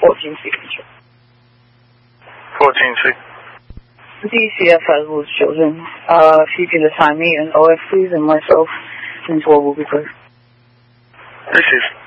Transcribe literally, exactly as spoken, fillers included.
fourteen signature. fourteen sig. D C F has those children. Uh, if you can assign me an O F, please, and myself, and twelve will be clear. This is